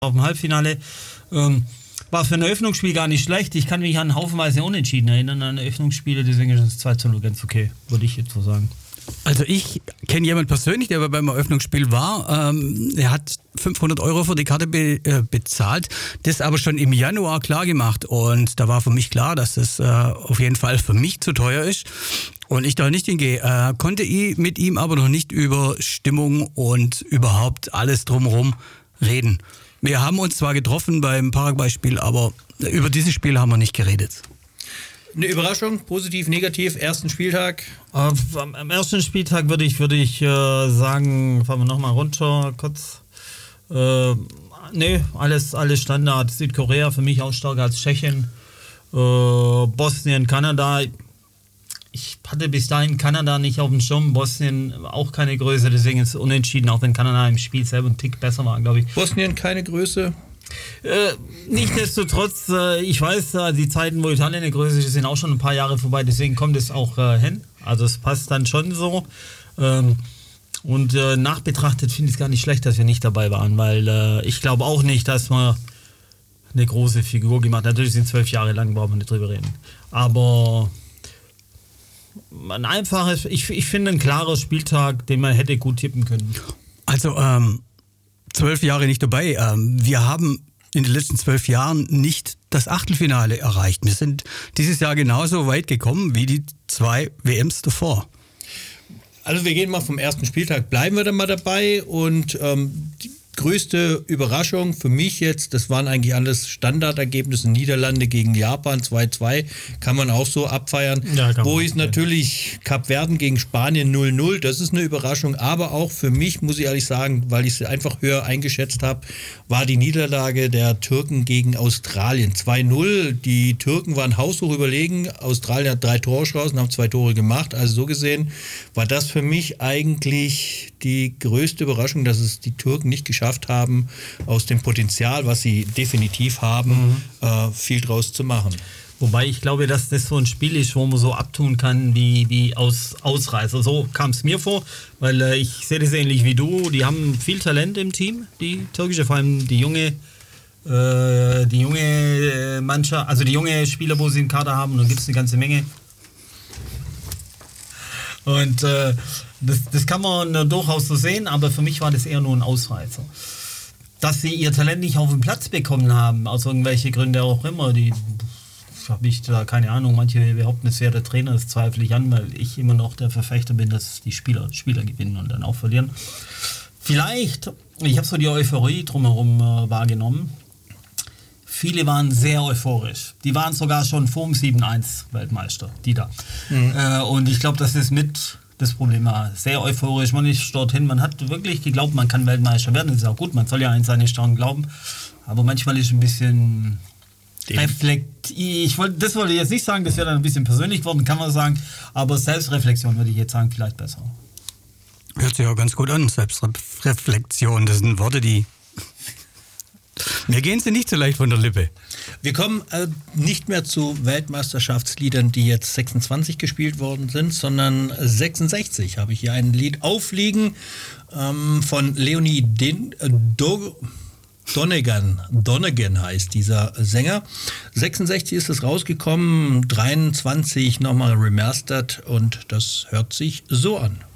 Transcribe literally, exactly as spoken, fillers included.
auf dem Halbfinale. Ähm, war für ein Eröffnungsspiel gar nicht schlecht. Ich kann mich an haufenweise Unentschieden erinnern, an Eröffnungsspiele, deswegen ist es zwei zu null ganz okay, würde ich jetzt so sagen. Also ich kenne jemanden persönlich, der beim Eröffnungsspiel war. Ähm, er hat fünfhundert Euro für die Karte be, äh, bezahlt, das aber schon im Januar klar gemacht. Und da war für mich klar, dass das äh, auf jeden Fall für mich zu teuer ist und ich da nicht hingehe. Äh, konnte ich mit ihm aber noch nicht über Stimmung und überhaupt alles drumherum reden. Wir haben uns zwar getroffen beim Paraguay-Spiel, aber über dieses Spiel haben wir nicht geredet. Eine Überraschung, positiv, negativ, ersten Spieltag? Äh, am, am ersten Spieltag würde ich, würde ich äh, sagen, fahren wir nochmal runter, kurz. Äh, ne, alles, alles Standard. Südkorea für mich auch stärker als Tschechien. Äh, Bosnien, Kanada. Ich hatte bis dahin Kanada nicht auf dem Schirm, Bosnien auch keine Größe, deswegen ist es unentschieden, auch wenn Kanada im Spiel selber einen Tick besser war, glaube ich. Bosnien keine Größe? Äh, nichtsdestotrotz, äh, ich weiß, äh, die Zeiten, wo Italien eine Größe ist, sind auch schon ein paar Jahre vorbei, deswegen kommt es auch äh, hin. Also es passt dann schon so. Ähm, und äh, nachbetrachtet finde ich es gar nicht schlecht, dass wir nicht dabei waren, weil äh, ich glaube auch nicht, dass man eine große Figur gemacht hat. Natürlich sind zwölf Jahre lang, brauchen wir nicht drüber reden. Aber ein einfaches, ich, ich finde ein klarer Spieltag, den man hätte gut tippen können. Also ähm, zwölf Jahre nicht dabei. Ähm, wir haben in den letzten zwölf Jahren nicht das Achtelfinale erreicht. Wir sind dieses Jahr genauso weit gekommen wie die zwei W Ms davor. Also wir gehen mal vom ersten Spieltag, bleiben wir dann mal dabei und ähm, die größte Überraschung für mich jetzt, das waren eigentlich alles Standardergebnisse, Niederlande gegen Japan zwei zwei, kann man auch so abfeiern. Ja, Wo ist natürlich Kapverden gegen Spanien null null, das ist eine Überraschung, aber auch für mich, muss ich ehrlich sagen, weil ich es einfach höher eingeschätzt habe, war die Niederlage der Türken gegen Australien zwei null. Die Türken waren haushoch überlegen, Australien hat drei Tore geschossen, haben zwei Tore gemacht, also so gesehen war das für mich eigentlich die größte Überraschung, dass es die Türken nicht geschafft haben, aus dem Potenzial, was sie definitiv haben, mhm. äh, viel draus zu machen. Wobei ich glaube, dass das so ein Spiel ist, wo man so abtun kann wie, wie aus Ausreißer. So kam es mir vor, weil äh, ich sehe das ähnlich wie du. Die haben viel Talent im Team, die türkische, vor allem die junge äh, die junge äh, Mannschaft, also die junge Spieler, wo sie im Kader haben, und dann gibt es eine ganze Menge. Und äh, das, das kann man äh, durchaus so sehen, aber für mich war das eher nur ein Ausreißer. Dass sie ihr Talent nicht auf den Platz bekommen haben, aus irgendwelchen Gründen auch immer, die habe ich da keine Ahnung, manche behaupten, es wäre der Trainer, das zweifle ich an, weil ich immer noch der Verfechter bin, dass die Spieler, Spieler gewinnen und dann auch verlieren. Vielleicht, ich habe so die Euphorie drumherum äh, wahrgenommen. Viele waren sehr euphorisch. Die waren sogar schon vor dem sieben eins Weltmeister, die da. Mhm. Äh, und ich glaube, das ist mit das Problem war. Sehr euphorisch, man ist dorthin, man hat wirklich geglaubt, man kann Weltmeister werden. Das ist auch gut, man soll ja an seine Staunen glauben. Aber manchmal ist ein bisschen Reflekt. Ich wollte, das wollte ich jetzt nicht sagen, das wäre dann ein bisschen persönlich geworden, kann man sagen. Aber Selbstreflexion würde ich jetzt sagen, vielleicht besser. Hört sich auch ganz gut an, Selbstreflexion. Das sind Worte, die mir gehen sie nicht so leicht von der Lippe. Wir kommen äh, nicht mehr zu Weltmeisterschaftsliedern, die jetzt sechsundzwanzig gespielt worden sind, sondern sechsundsechzig habe ich hier ein Lied aufliegen ähm, von Leonie Den, äh, Do, Donegan. Donegan heißt dieser Sänger. sechsundsechzig ist es rausgekommen, dreiundzwanzig nochmal remastered und das hört sich so an.